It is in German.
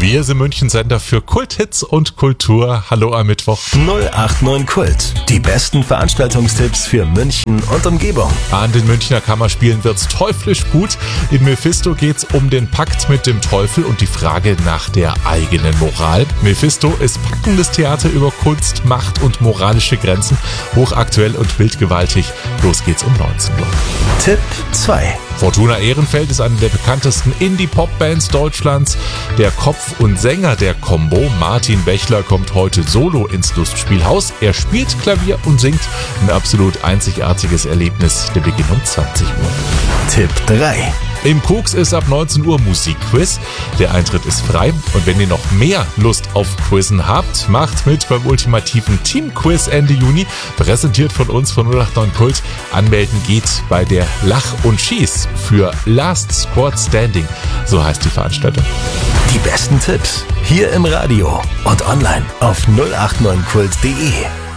Wir sind München-Sender für Kulthits und Kultur. Hallo am Mittwoch. 089 Kult. Die besten Veranstaltungstipps für München und Umgebung. An den Münchner Kammerspielen wird's teuflisch gut. In Mephisto geht's um den Pakt mit dem Teufel und die Frage nach der eigenen Moral. Mephisto ist packendes Theater über Kunst, Macht und moralische Grenzen. Hochaktuell und bildgewaltig. Los geht's um 19 Uhr. Tipp 2. Fortuna Ehrenfeld ist eine der bekanntesten Indie-Pop-Bands Deutschlands. Der Kopf und Sänger der Combo, Martin Bechler, kommt heute solo ins Lustspielhaus. Er spielt Klavier und singt. Ein absolut einzigartiges Erlebnis. Der Beginn um 20 Uhr. Tipp 3. Im Koks ist ab 19 Uhr Musikquiz. Der Eintritt ist frei. Und wenn ihr noch mehr Lust auf Quizzen habt, macht mit beim ultimativen Team-Quiz Ende Juni. Präsentiert von uns von 089 Kult. Anmelden geht bei der Lach und Schieß für Last Squad Standing. So heißt die Veranstaltung. Die besten Tipps hier im Radio und online auf 089kult.de.